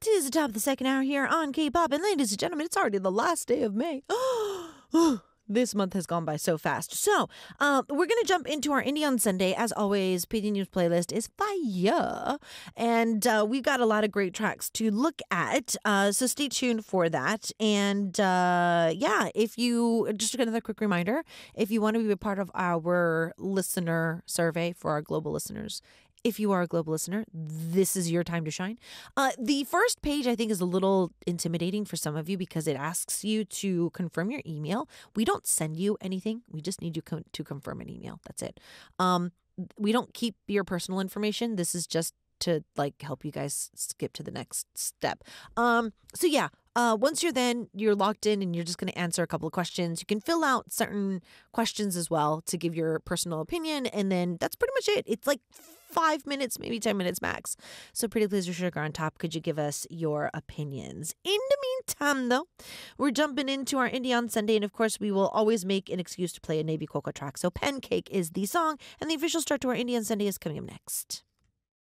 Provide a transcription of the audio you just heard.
It is the top of the second hour here on K-Pop. And ladies and gentlemen, it's already the last day of May. This month has gone by so fast. So we're going to jump into our Indie on Sunday. As always, PD News playlist is fire. And we've got a lot of great tracks to look at. So stay tuned for that. And yeah, if you, just another quick reminder, if you want to be a part of our listener survey for our global listeners, if you are a global listener, this is your time to shine. The first page, I think, is a little intimidating for some of you because it asks you to confirm your email. We don't send you anything. We just need you to confirm an email. That's it. We don't keep your personal information. This is just to help you guys skip to the next step. So yeah, once you're logged in and you're just going to answer a couple of questions. You can fill out certain questions as well to give your personal opinion. And then that's pretty much it. It's like 5 minutes, maybe 10 minutes max. So Pretty Please Your Sugar on top, could you give us your opinions? In the meantime, though, we're jumping into our Indie on Sunday. And of course, we will always make an excuse to play a Navy Coco track. So Pancake is the song. And the official start to our Indie on Sunday is coming up next.